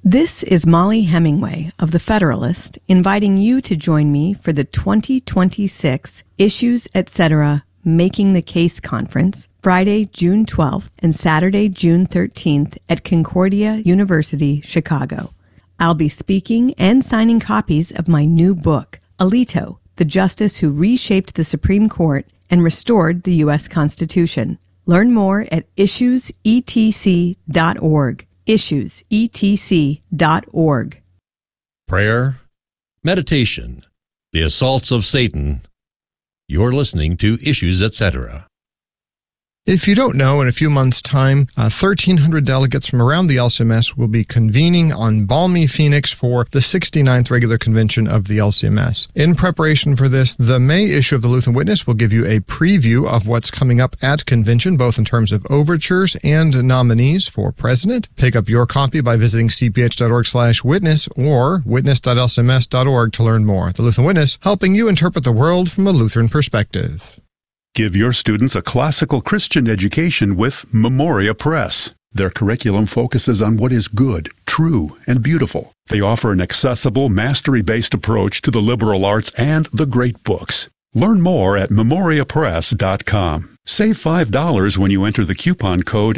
This is Molly Hemingway of The Federalist inviting you to join me for the 2026 Issues Etc. Making the Case Conference, Friday, June 12th and Saturday, June 13th at Concordia University, Chicago. I'll be speaking and signing copies of my new book, Alito, the Justice Who Reshaped the Supreme Court and Restored the U.S. Constitution. Learn more at issuesetc.org. issuesetc.org. Prayer, meditation, the assaults of Satan. You're listening to Issues Etc. If you don't know, in a few months' time, 1,300 delegates from around the LCMS will be convening on balmy Phoenix for the 69th regular convention of the LCMS. In preparation for this, the May issue of the Lutheran Witness will give you a preview of what's coming up at convention, both in terms of overtures and nominees for president. Pick up your copy by visiting cph.org/witness or witness.lcms.org to learn more. The Lutheran Witness, helping you interpret the world from a Lutheran perspective. Give your students a classical Christian education with Memoria Press. Their curriculum focuses on what is good, true, and beautiful. They offer an accessible, mastery-based approach to the liberal arts and the great books. Learn more at memoriapress.com. Save $5 when you enter the coupon code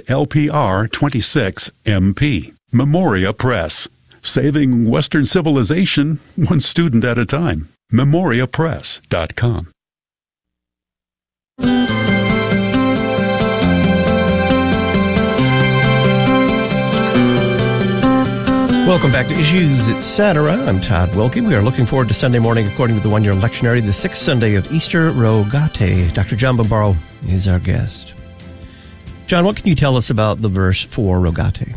LPR26MP. Memoria Press. Saving Western civilization one student at a time. memoriapress.com. Welcome back to Issues Etc. I'm Todd Wilkie. We are looking forward to Sunday morning according to the one-year lectionary, the sixth Sunday of Easter Rogate. Dr. John Bambaro is our guest. John, what can you tell us about the verse for Rogate?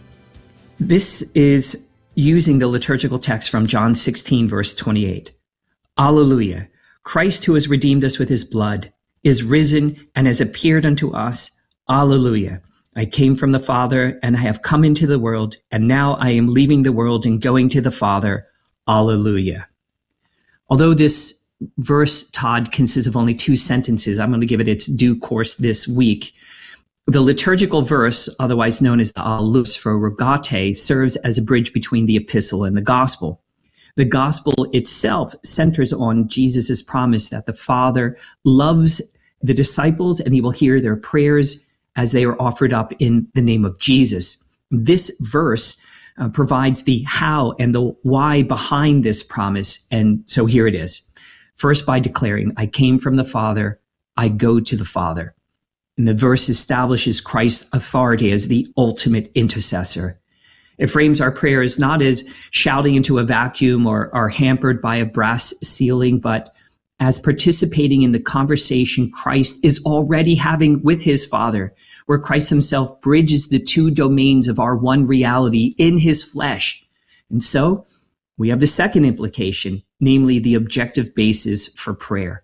This is using the liturgical text from John 16, verse 28. Alleluia! Christ, who has redeemed us with his blood, is risen and has appeared unto us. Alleluia. I came from the Father, and I have come into the world, and now I am leaving the world and going to the Father. Alleluia. Although this verse, Todd, consists of only two sentences, I'm going to give it its due course this week. The liturgical verse, otherwise known as the Allus for Rogate, serves as a bridge between the epistle and the gospel. The gospel itself centers on Jesus' promise that the Father loves the disciples and he will hear their prayers as they are offered up in the name of Jesus. This verse provides the how and the why behind this promise. And so here it is. First, by declaring, I came from the Father, I go to the Father. And the verse establishes Christ's authority as the ultimate intercessor. It frames our prayers not as shouting into a vacuum or are hampered by a brass ceiling, but as participating in the conversation Christ is already having with his Father, where Christ himself bridges the two domains of our one reality in his flesh. And so we have the second implication, namely the objective basis for prayer.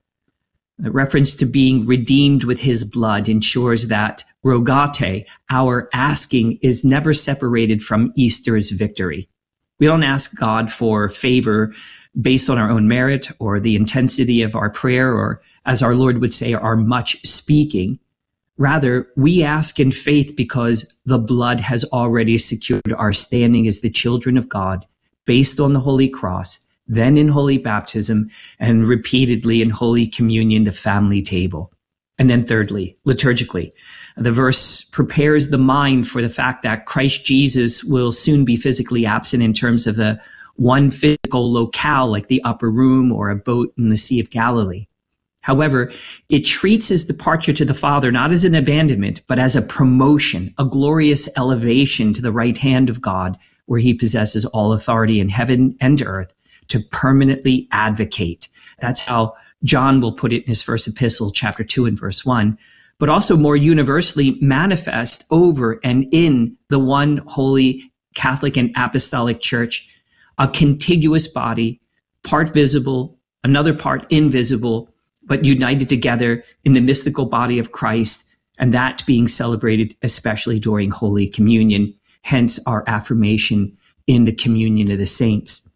A reference to being redeemed with his blood ensures that Rogate, our asking, is never separated from Easter's victory. We don't ask God for favor based on our own merit or the intensity of our prayer or, as our Lord would say, our much speaking. Rather, we ask in faith because the blood has already secured our standing as the children of God based on the Holy Cross, then in Holy Baptism, and repeatedly in Holy Communion, the family table. And then thirdly, liturgically, the verse prepares the mind for the fact that Christ Jesus will soon be physically absent in terms of the one physical locale like the upper room or a boat in the Sea of Galilee. However, it treats his departure to the Father not as an abandonment, but as a promotion, a glorious elevation to the right hand of God, where he possesses all authority in heaven and earth to permanently advocate. That's how John will put it in his first epistle, chapter 2 and verse 1, but also more universally manifest over and in the one holy Catholic and Apostolic Church, a contiguous body, part visible, another part invisible, but united together in the mystical body of Christ, and that being celebrated especially during Holy Communion, hence our affirmation in the communion of the saints.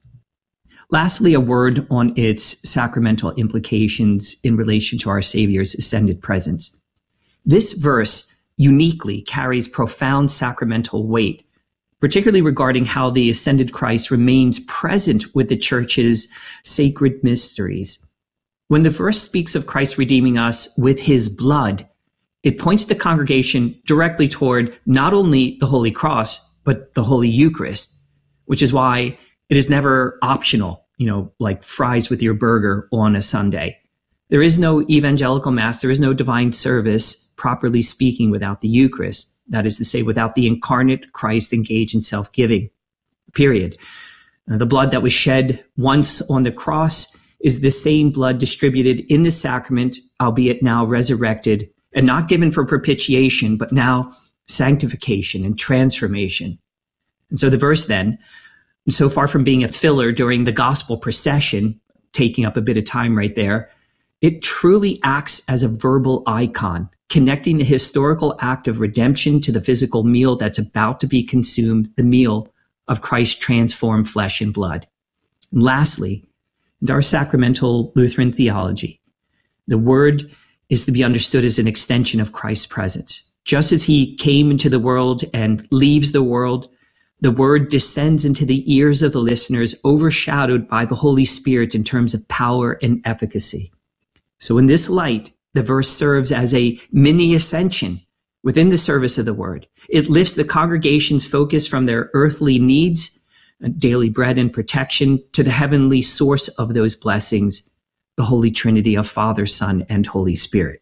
Lastly, a word on its sacramental implications in relation to our Savior's ascended presence. This verse uniquely carries profound sacramental weight particularly regarding how the ascended Christ remains present with the church's sacred mysteries. When the verse speaks of Christ redeeming us with his blood, it points the congregation directly toward not only the Holy Cross, but the Holy Eucharist, which is why it is never optional, like fries with your burger on a Sunday. There is no evangelical mass, there is no divine service, properly speaking, without the Eucharist. That is to say, without the incarnate Christ engaged in self-giving, period. The blood that was shed once on the cross is the same blood distributed in the sacrament, albeit now resurrected, and not given for propitiation, but now sanctification and transformation. And so the verse then, so far from being a filler during the gospel procession, taking up a bit of time right there, it truly acts as a verbal icon, connecting the historical act of redemption to the physical meal that's about to be consumed, the meal of Christ's transformed flesh and blood. And lastly, in our sacramental Lutheran theology, the word is to be understood as an extension of Christ's presence. Just as he came into the world and leaves the world, the word descends into the ears of the listeners, overshadowed by the Holy Spirit in terms of power and efficacy. So in this light, the verse serves as a mini ascension within the service of the word. It lifts the congregation's focus from their earthly needs, daily bread and protection, to the heavenly source of those blessings, the Holy Trinity of Father, Son, and Holy Spirit.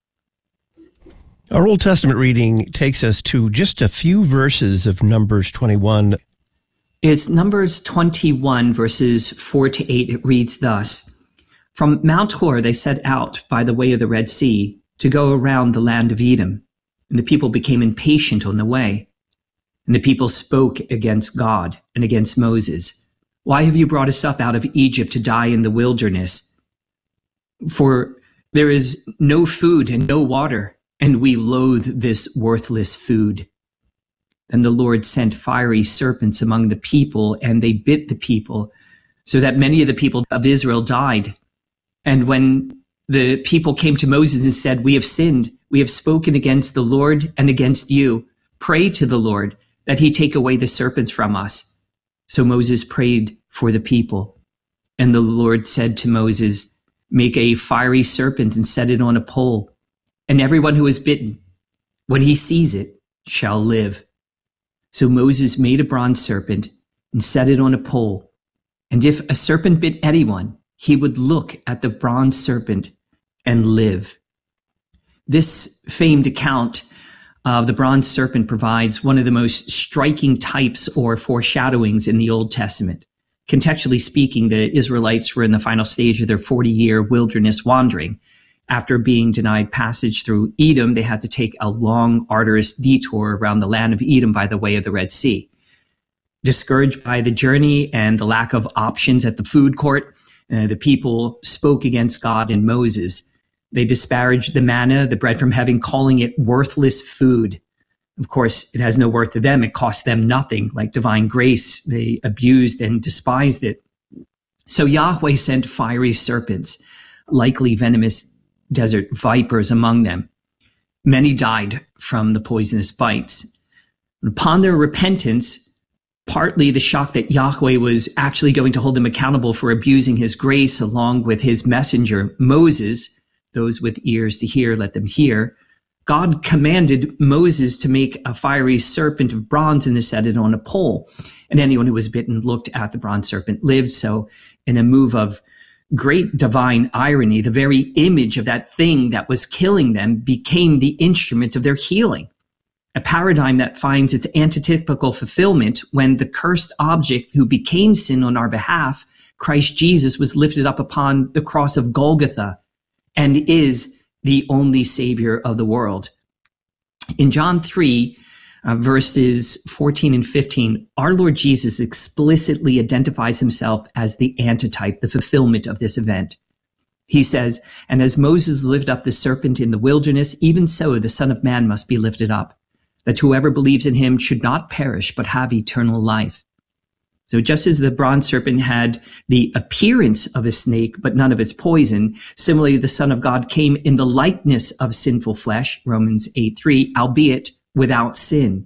Our Old Testament reading takes us to just a few verses of Numbers 21. It's Numbers 21, verses 4 to 8. It reads thus: From Mount Hor they set out by the way of the Red Sea to go around the land of Edom, and the people became impatient on the way. And the people spoke against God and against Moses. Why have you brought us up out of Egypt to die in the wilderness? For there is no food and no water, and we loathe this worthless food. Then the Lord sent fiery serpents among the people, and they bit the people, so that many of the people of Israel died. And when the people came to Moses and said, we have sinned, we have spoken against the Lord and against you, pray to the Lord that he take away the serpents from us. So Moses prayed for the people. And the Lord said to Moses, make a fiery serpent and set it on a pole. And everyone who is bitten, when he sees it, shall live. So Moses made a bronze serpent and set it on a pole. And if a serpent bit anyone, he would look at the bronze serpent and live. This famed account of the bronze serpent provides one of the most striking types or foreshadowings in the Old Testament. Contextually speaking, the Israelites were in the final stage of their 40-year wilderness wandering. After being denied passage through Edom, they had to take a long, arduous detour around the land of Edom by the way of the Red Sea. Discouraged by the journey and the lack of options at the food court, the people spoke against God and Moses. They disparaged the manna, the bread from heaven, calling it worthless food. Of course, it has no worth to them. It cost them nothing. Like divine grace, they abused and despised it. So Yahweh sent fiery serpents, likely venomous desert vipers among them. Many died from the poisonous bites. And upon their repentance, partly the shock that Yahweh was actually going to hold them accountable for abusing his grace along with his messenger, Moses, those with ears to hear, let them hear. God commanded Moses to make a fiery serpent of bronze and to set it on a pole. And anyone who was bitten looked at the bronze serpent lived. So in a move of great divine irony, the very image of that thing that was killing them became the instrument of their healing. A paradigm that finds its antitypical fulfillment when the cursed object who became sin on our behalf, Christ Jesus, was lifted up upon the cross of Golgotha and is the only Savior of the world. In John 3, verses 14 and 15, our Lord Jesus explicitly identifies himself as the antitype, the fulfillment of this event. He says, and as Moses lifted up the serpent in the wilderness, even so the Son of Man must be lifted up, that whoever believes in him should not perish, but have eternal life. So just as the bronze serpent had the appearance of a snake, but none of its poison, similarly, the Son of God came in the likeness of sinful flesh, Romans 8:3, albeit without sin.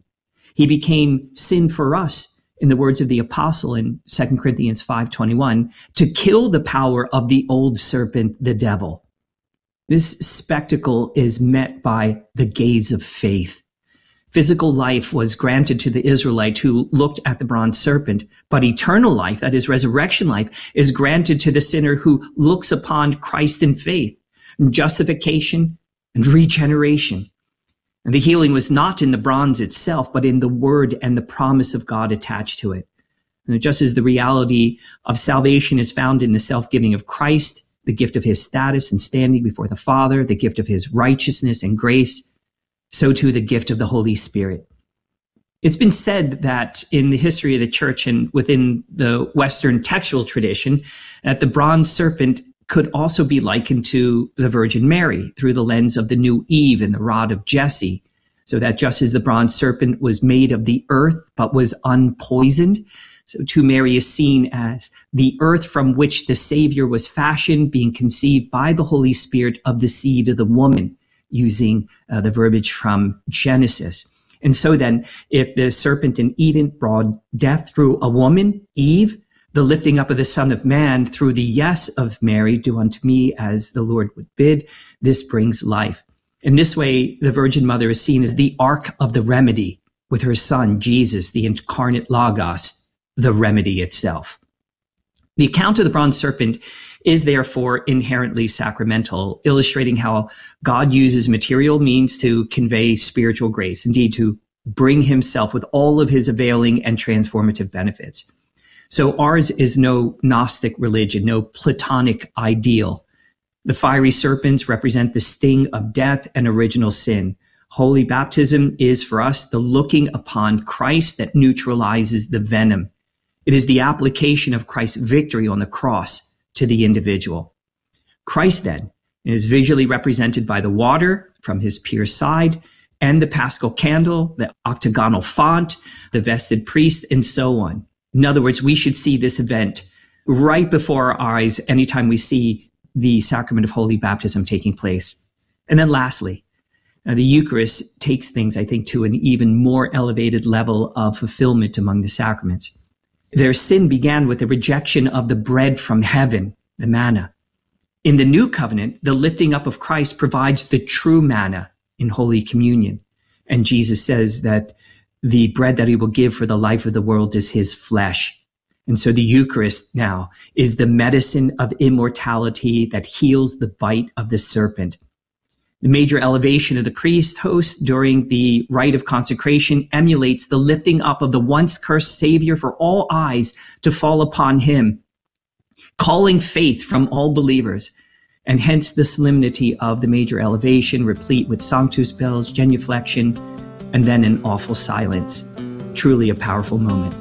He became sin for us, in the words of the apostle in 2 Corinthians 5:21, to kill the power of the old serpent, the devil. This spectacle is met by the gaze of faith. Physical life was granted to the Israelite who looked at the bronze serpent, but eternal life, that is resurrection life, is granted to the sinner who looks upon Christ in faith, justification and regeneration. And the healing was not in the bronze itself, but in the word and the promise of God attached to it. And just as the reality of salvation is found in the self-giving of Christ, the gift of his status and standing before the Father, the gift of his righteousness and grace, so too the gift of the Holy Spirit. It's been said that in the history of the church and within the Western textual tradition, that the bronze serpent could also be likened to the Virgin Mary through the lens of the new Eve and the rod of Jesse. So that just as the bronze serpent was made of the earth but was unpoisoned, so too Mary is seen as the earth from which the Savior was fashioned, being conceived by the Holy Spirit of the seed of the woman, using the verbiage from Genesis. And so then, if the serpent in Eden brought death through a woman, Eve, the lifting up of the Son of Man through the yes of Mary, do unto me as the Lord would bid, this brings life. In this way, the Virgin Mother is seen as the ark of the remedy, with her Son, Jesus, the incarnate Logos, the remedy itself. The account of the bronze serpent is therefore inherently sacramental, illustrating how God uses material means to convey spiritual grace, indeed to bring himself with all of his availing and transformative benefits. So ours is no Gnostic religion, no Platonic ideal. The fiery serpents represent the sting of death and original sin. Holy baptism is for us the looking upon Christ that neutralizes the venom. It is the application of Christ's victory on the cross to the individual. Christ then is visually represented by the water from his pierced side and the paschal candle, the octagonal font, the vested priest, and so on. In other words, we should see this event right before our eyes anytime we see the sacrament of holy baptism taking place. And then lastly, the Eucharist takes things, I think, to an even more elevated level of fulfillment among the sacraments. Their sin began with the rejection of the bread from heaven, the manna. In the new covenant, the lifting up of Christ provides the true manna in Holy Communion. And Jesus says that the bread that he will give for the life of the world is his flesh. And so the Eucharist now is the medicine of immortality that heals the bite of the serpent. The major elevation of the priest host during the rite of consecration emulates the lifting up of the once cursed Savior for all eyes to fall upon him, calling faith from all believers, and hence the solemnity of the major elevation, replete with Sanctus bells, genuflection, and then an awful silence. Truly a powerful moment.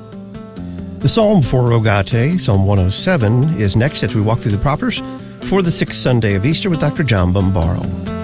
The Psalm for Rogate, Psalm 107, is next as we walk through the propers for the sixth Sunday of Easter with Dr. John Bombaro.